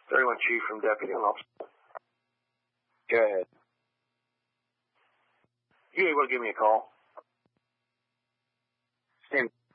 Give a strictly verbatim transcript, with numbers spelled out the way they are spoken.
thirty-one Chief from Deputy Officer. Go ahead. You able to give me a call? Stand